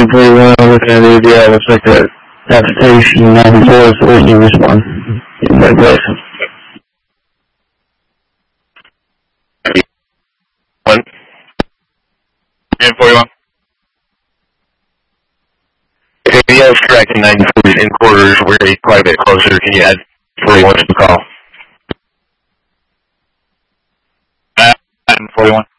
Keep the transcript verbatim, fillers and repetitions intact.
nine forty-one, I'm looking at it, yeah, it looks like the application ninety-four is the way you respond. In my place. One. nine forty-one. Okay, yeah, that's correct. In nine forty in quarters, we're quite a bit closer. Can you add forty-one to the call? Uh, nine forty-one.